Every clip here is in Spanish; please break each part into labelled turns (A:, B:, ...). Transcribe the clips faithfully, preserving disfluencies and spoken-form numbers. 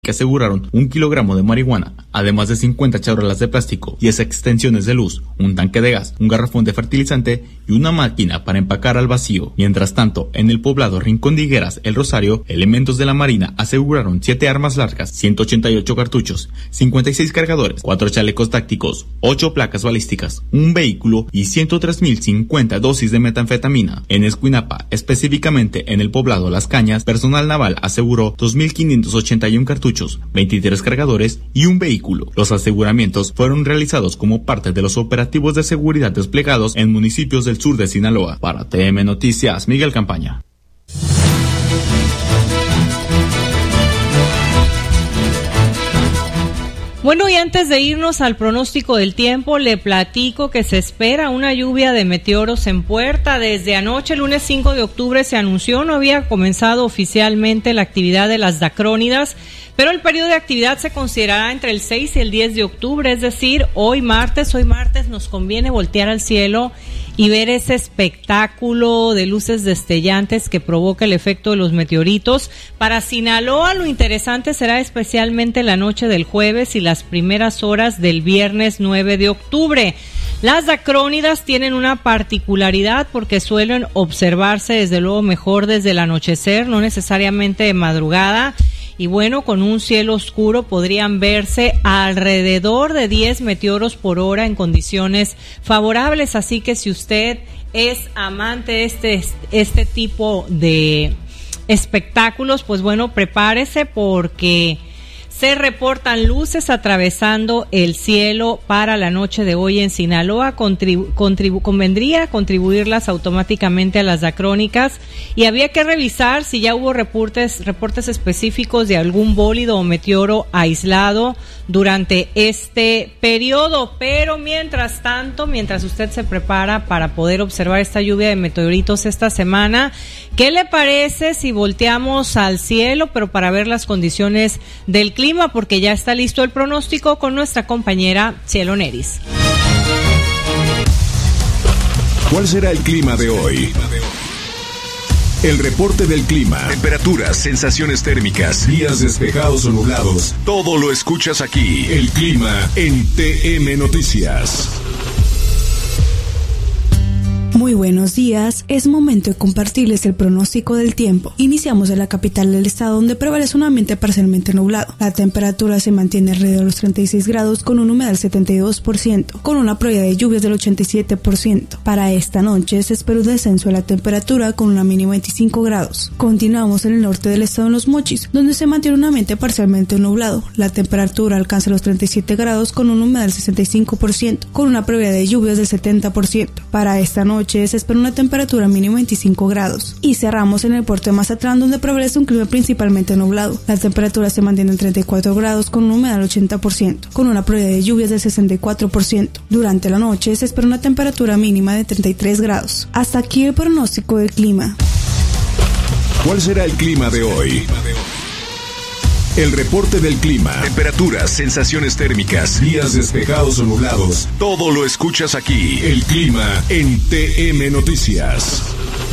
A: que aseguraron un kilogramo de marihuana, además de cincuenta charolas de plástico, diez extensiones de luz, un tanque de gas, un garrafón de fertilizante y una máquina para empacar al vacío. Mientras tanto, en el poblado Rincón de Higueras, El Rosario, elementos de la Marina aseguraron siete armas largas, ciento ochenta y ocho cartuchos, cincuenta y seis cargadores, cuatro chalecos tácticos, ocho placas balísticas, un vehículo y ciento tres mil cincuenta dosis de metanfetamina. En Escuinapa, específicamente en el poblado Las Cañas, personal naval aseguró dos mil quinientos ochenta y uno cartuchos, veintitrés cargadores y un vehículo. Los aseguramientos fueron realizados como parte de los operativos de seguridad desplegados en municipios del sur de Sinaloa. Para T M Noticias, Miguel Campaña.
B: Bueno, y antes de irnos al pronóstico del tiempo, le platico que se espera una lluvia de meteoros en puerta. Desde anoche, lunes cinco de octubre, se anunció, no había comenzado oficialmente la actividad de las dacrónidas, pero el periodo de actividad se considerará entre el seis y el diez de octubre, es decir, hoy martes, hoy martes nos conviene voltear al cielo y ver ese espectáculo de luces destellantes que provoca el efecto de los meteoritos. Para Sinaloa, lo interesante será especialmente la noche del jueves y las primeras horas del viernes nueve de octubre. Las dacrónidas tienen una particularidad porque suelen observarse desde luego mejor desde el anochecer, no necesariamente de madrugada. Y bueno, con un cielo oscuro podrían verse alrededor de diez meteoros por hora en condiciones favorables. Así que si usted es amante de este, este tipo de espectáculos, pues bueno, prepárese porque se reportan luces atravesando el cielo para la noche de hoy en Sinaloa. Contribu- contribu- convendría contribuirlas automáticamente a las dacrónicas y había que revisar si ya hubo reportes, reportes específicos de algún bólido o meteoro aislado durante este periodo. Pero mientras tanto, mientras usted se prepara para poder observar esta lluvia de meteoritos esta semana, ¿qué le parece si volteamos al cielo, pero para ver las condiciones del clima? Porque ya está listo el pronóstico con nuestra compañera Cielo Neris.
C: ¿Cuál será el clima de hoy? El reporte del clima, temperaturas, sensaciones térmicas, días despejados o nublados. Todo lo escuchas aquí. El clima en T M Noticias.
D: Muy buenos días, es momento de compartirles el pronóstico del tiempo. Iniciamos en la capital del estado, donde prevalece un ambiente parcialmente nublado. La temperatura se mantiene alrededor de los treinta y seis grados con una humedad del setenta y dos por ciento, con una probabilidad de lluvias del ochenta y siete por ciento. Para esta noche se espera un descenso de la temperatura con una mínima de veinticinco grados. Continuamos en el norte del estado, en Los Mochis, donde se mantiene un ambiente parcialmente nublado. La temperatura alcanza los treinta y siete grados con una humedad del sesenta y cinco por ciento, con una probabilidad de lluvias del setenta por ciento. Para esta noche se espera una temperatura mínima de veinticinco grados. Y cerramos en el puerto de Mazatlán, donde prevalece un clima principalmente nublado. La temperatura se mantiene en treinta y cuatro grados con una humedad del ochenta por ciento, con una probabilidad de lluvias del sesenta y cuatro por ciento. Durante la noche se espera una temperatura mínima de treinta y tres grados. Hasta aquí el pronóstico del clima.
C: ¿Cuál será el clima de hoy? El reporte del clima, temperaturas, sensaciones térmicas, días despejados o nublados. Todo lo escuchas aquí. El clima en T M Noticias.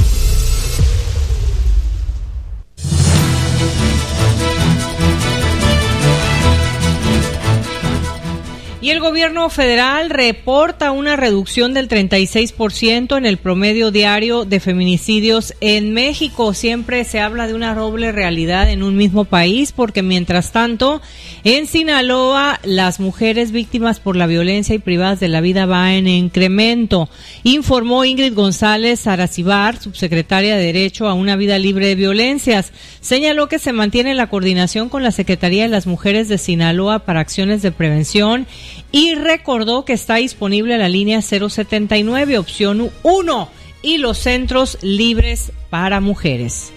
B: Y el gobierno federal reporta una reducción del treinta y seis por ciento en el promedio diario de feminicidios en México. Siempre se habla de una doble realidad en un mismo país, porque mientras tanto, en Sinaloa, las mujeres víctimas por la violencia y privadas de la vida va en incremento. Informó Ingrid González Aracibar, subsecretaria de Derecho a una Vida Libre de Violencias. Señaló que se mantiene la coordinación con la Secretaría de las Mujeres de Sinaloa para acciones de prevención y recordó que está disponible la línea cero setenta y nueve, opción uno, y los centros libres para mujeres.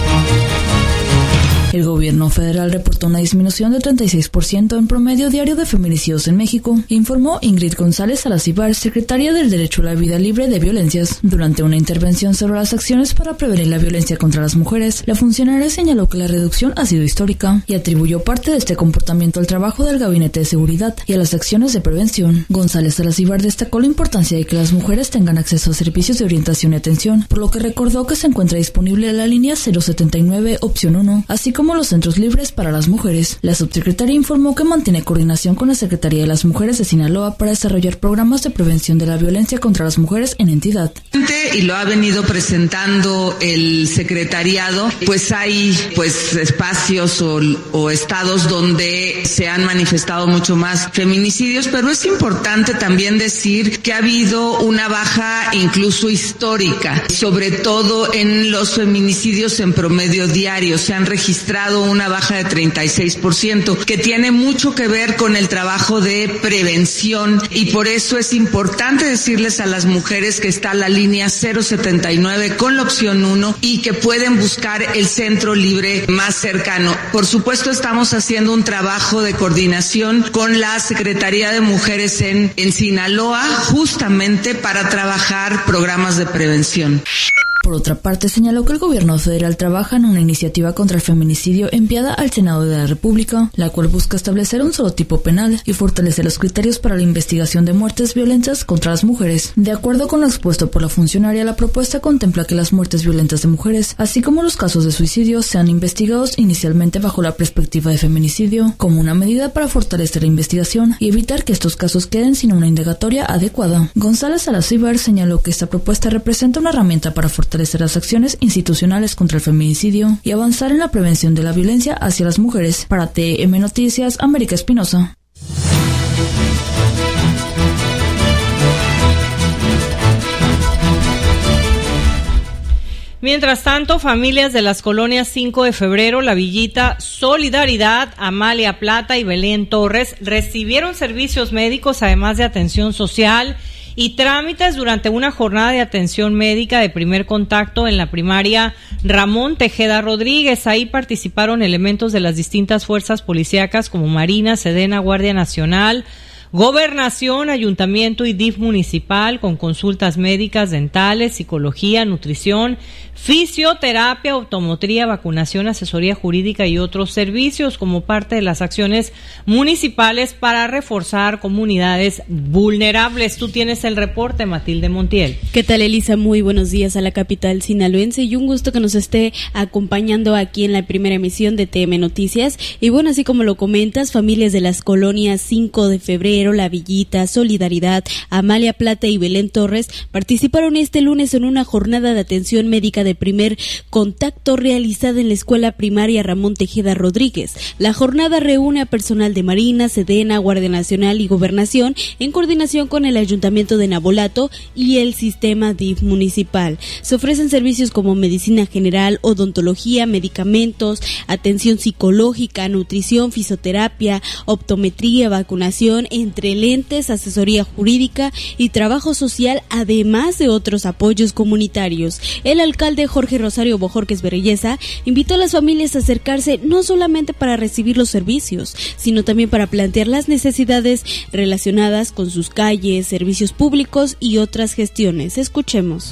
E: El gobierno federal reportó una disminución del treinta y seis por ciento en promedio diario de feminicidios en México, informó Ingrid González Aracibar, secretaria del Derecho a la Vida Libre de Violencias. Durante una intervención sobre las acciones para prevenir la violencia contra las mujeres, la funcionaria señaló que la reducción ha sido histórica y atribuyó parte de este comportamiento al trabajo del Gabinete de Seguridad y a las acciones de prevención. González Aracibar destacó la importancia de que las mujeres tengan acceso a servicios de orientación y atención, por lo que recordó que se encuentra disponible la línea cero setenta y nueve, opción uno, así como como los centros libres para las mujeres. La subsecretaria informó que mantiene coordinación con la Secretaría de las Mujeres de Sinaloa para desarrollar programas de prevención de la violencia contra las mujeres en entidad.
F: Y lo ha venido presentando el secretariado, pues hay pues espacios o, o estados donde se han manifestado mucho más feminicidios, pero es importante también decir que ha habido una baja incluso histórica, sobre todo en los feminicidios en promedio diario. Se han registrado una baja de treinta y seis por ciento, que tiene mucho que ver con el trabajo de prevención, y por eso es importante decirles a las mujeres que está la línea cero setenta y nueve con la opción uno y que pueden buscar el centro libre más cercano. Por supuesto, estamos haciendo un trabajo de coordinación con la Secretaría de Mujeres en, en Sinaloa, justamente para trabajar programas de prevención.
E: Por otra parte, señaló que el gobierno federal trabaja en una iniciativa contra el feminicidio enviada al Senado de la República, la cual busca establecer un solo tipo penal y fortalecer los criterios para la investigación de muertes violentas contra las mujeres. De acuerdo con lo expuesto por la funcionaria, la propuesta contempla que las muertes violentas de mujeres, así como los casos de suicidio, sean investigados inicialmente bajo la perspectiva de feminicidio, como una medida para fortalecer la investigación y evitar que estos casos queden sin una indagatoria adecuada. González Salazar señaló que esta propuesta representa una herramienta para fortalecer las acciones institucionales contra el feminicidio y avanzar en la prevención de la violencia hacia las mujeres. Para T M Noticias, América Espinosa.
B: Mientras tanto, familias de las colonias cinco de febrero, La Villita, Solidaridad, Amalia Plata y Belén Torres recibieron servicios médicos, además de atención social y trámites durante una jornada de atención médica de primer contacto en la primaria Ramón Tejeda Rodríguez. Ahí participaron elementos de las distintas fuerzas policíacas como Marina, Sedena, Guardia Nacional, Gobernación, Ayuntamiento y D I F municipal, con consultas médicas, dentales, psicología, nutrición, fisioterapia, automotriz, vacunación, asesoría jurídica y otros servicios como parte de las acciones municipales para reforzar comunidades vulnerables. Tú tienes el reporte, Matilde Montiel.
G: ¿Qué tal, Elisa? Muy buenos días a la capital sinaloense y un gusto que nos esté acompañando aquí en la primera emisión de T M Noticias. Y bueno, así como lo comentas, familias de las colonias cinco de febrero, La Villita, Solidaridad, Amalia Plata y Belén Torres participaron este lunes en una jornada de atención médica de primer contacto realizada en la escuela primaria Ramón Tejeda Rodríguez. La jornada reúne a personal de Marina, Sedena, Guardia Nacional y Gobernación en coordinación con el Ayuntamiento de Navolato y el sistema D I F municipal. Se ofrecen servicios como medicina general, odontología, medicamentos, atención psicológica, nutrición, fisioterapia, optometría, vacunación, entre lentes, asesoría jurídica y trabajo social, además de otros apoyos comunitarios. El alcalde Jorge Rosario Bojorquez Berelleza invitó a las familias a acercarse no solamente para recibir los servicios, sino también para plantear las necesidades relacionadas con sus calles, servicios públicos y otras gestiones. Escuchemos.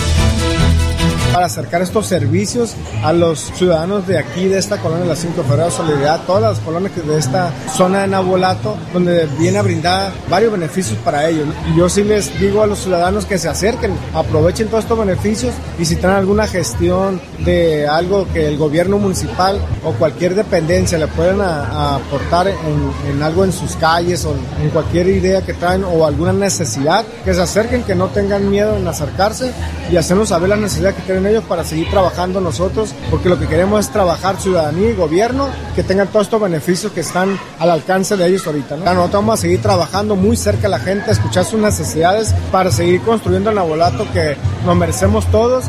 H: Para acercar estos servicios a los ciudadanos de aquí, de esta colonia de la cinco de febrero, Solidaridad, todas las colonias de esta zona de Navolato, donde viene a brindar varios beneficios para ellos. Y yo sí les digo a los ciudadanos que se acerquen, aprovechen todos estos beneficios y si traen alguna gestión de algo que el gobierno municipal o cualquier dependencia le puedan a, a aportar en, en algo en sus calles o en cualquier idea que traen o alguna necesidad, que se acerquen, que no tengan miedo en acercarse y hacernos saber la necesidad que tienen ellos para seguir trabajando nosotros, porque lo que queremos es trabajar ciudadanía y gobierno, que tengan todos estos beneficios que están al alcance de ellos ahorita, ¿no? Nosotros vamos a seguir trabajando muy cerca de la gente, a escuchar sus necesidades para seguir construyendo el Navolato que nos merecemos todos.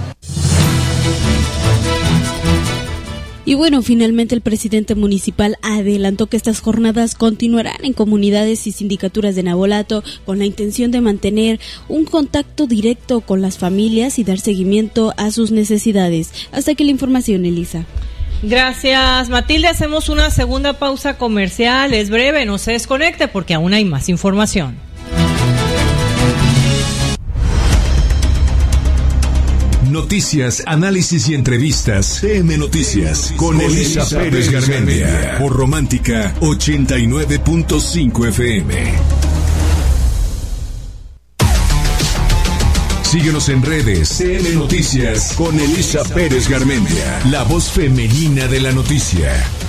G: Y bueno, finalmente el presidente municipal adelantó que estas jornadas continuarán en comunidades y sindicaturas de Navolato con la intención de mantener un contacto directo con las familias y dar seguimiento a sus necesidades. Hasta aquí la información, Elisa.
B: Gracias, Matilde. Hacemos una segunda pausa comercial. Es breve, no se desconecte porque aún hay más información.
C: Noticias, análisis y entrevistas. T M Noticias con Elisa Pérez Garmendia por Romántica ochenta y nueve punto cinco F M. Síguenos en redes. T M Noticias con Elisa Pérez Garmendia, la voz femenina de la noticia.